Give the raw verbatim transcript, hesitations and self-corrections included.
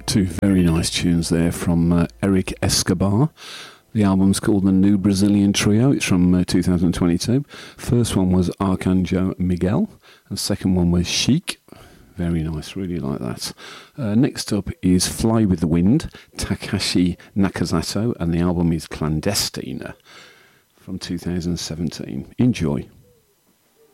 Two very nice tunes there from uh, Eric Escobar. The album's called The New Brazilian Trio. It's from uh, two thousand twenty-two. First one was Arcanjo Miguel, and second one was Chic. Very nice, really like that. Uh, next up is Fly with the Wind, Takashi Nakazato, and the album is Clandestina from two thousand seventeen. Enjoy.